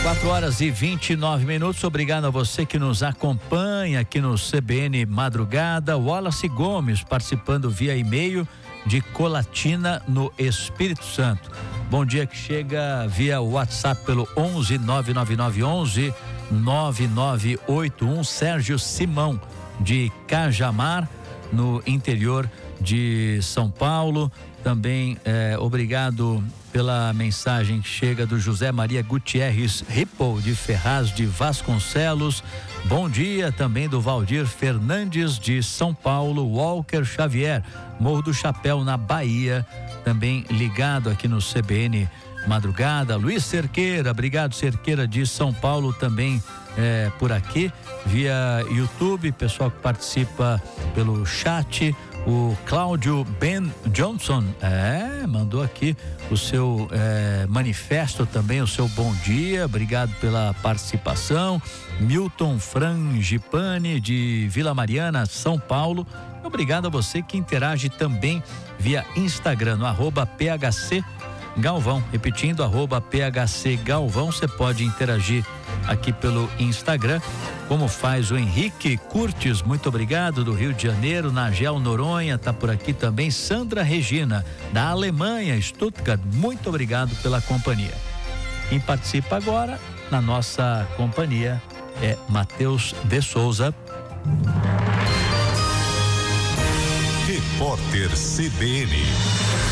4h29. Obrigado a você que nos acompanha aqui no CBN Madrugada. Wallace Gomes participando via e-mail de Colatina, no Espírito Santo. Bom dia que chega via WhatsApp pelo 11 99911 9981. Sérgio Simão de Cajamar, no interior de São Paulo. Também obrigado pela mensagem que chega do José Maria Gutierrez Ripple de Ferraz de Vasconcelos. Bom dia também do Valdir Fernandes de São Paulo. Walker Xavier, Morro do Chapéu, na Bahia, também ligado aqui no CBN Madrugada. Luiz Cerqueira, obrigado Cerqueira de São Paulo, também por aqui via YouTube, pessoal que participa pelo chat. O Cláudio Ben Johnson mandou aqui o seu manifesto também, o seu bom dia, obrigado pela participação. Milton Frangipane de Vila Mariana, São Paulo. Obrigado a você que interage também via Instagram, no @PHC Galvão. Repetindo, @PHC Galvão, você pode interagir aqui pelo Instagram, como faz o Henrique Curtis, muito obrigado, do Rio de Janeiro. Nagel Noronha tá por aqui também. Sandra Regina, da Alemanha, Stuttgart, muito obrigado pela companhia. Quem participa agora na nossa companhia é Matheus de Souza. Repórter CBN.